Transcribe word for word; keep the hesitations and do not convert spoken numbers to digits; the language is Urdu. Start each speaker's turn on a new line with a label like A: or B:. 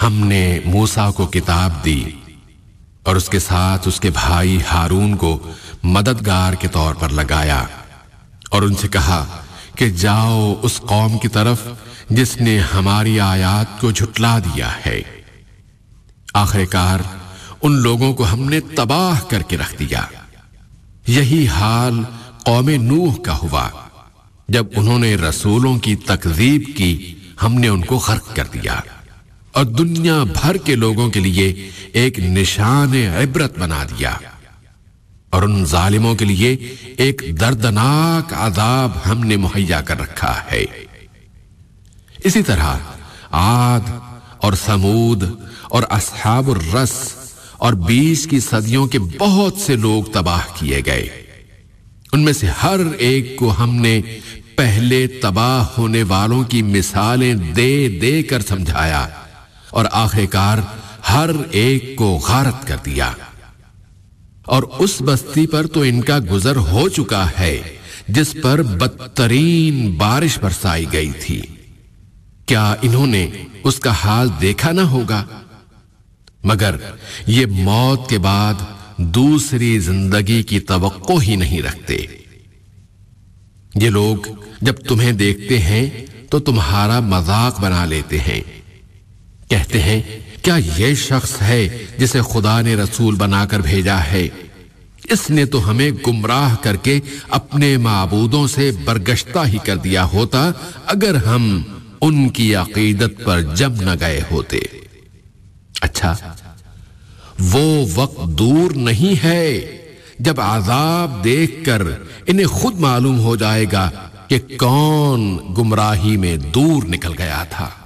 A: ہم نے موسیٰ کو کتاب دی اور اس کے ساتھ اس کے بھائی ہارون کو مددگار کے طور پر لگایا اور ان سے کہا کہ جاؤ اس قوم کی طرف جس نے ہماری آیات کو جھٹلا دیا ہے۔ آخر کار ان لوگوں کو ہم نے تباہ کر کے رکھ دیا۔ یہی حال قوم نوح کا ہوا۔ جب انہوں نے رسولوں کی تکذیب کی ہم نے ان کو غرق کر دیا اور دنیا بھر کے لوگوں کے لیے ایک نشان عبرت بنا دیا، اور ان ظالموں کے لیے ایک دردناک عذاب ہم نے مہیا کر رکھا ہے۔ اسی طرح عاد اور ثمود اور اصحاب الرس اور بیس کی صدیوں کے بہت سے لوگ تباہ کیے گئے۔ ان میں سے ہر ایک کو ہم نے پہلے تباہ ہونے والوں کی مثالیں دے دے کر سمجھایا اور آخر کار ہر ایک کو غارت کر دیا۔ اور اس بستی پر تو ان کا گزر ہو چکا ہے جس پر بدترین بارش برسائی گئی تھی۔ کیا انہوں نے اس کا حال دیکھا نہ ہوگا؟ مگر یہ موت کے بعد دوسری زندگی کی توقع ہی نہیں رکھتے۔ یہ لوگ جب تمہیں دیکھتے ہیں تو تمہارا مذاق بنا لیتے ہیں، کہتے ہیں کیا یہ شخص ہے جسے خدا نے رسول بنا کر بھیجا ہے؟ اس نے تو ہمیں گمراہ کر کے اپنے معبودوں سے برگشتہ ہی کر دیا ہوتا اگر ہم ان کی عقیدت پر جم نہ گئے ہوتے۔ اچھا، وہ وقت دور نہیں ہے جب عذاب دیکھ کر انہیں خود معلوم ہو جائے گا کہ کون گمراہی میں دور نکل گیا تھا۔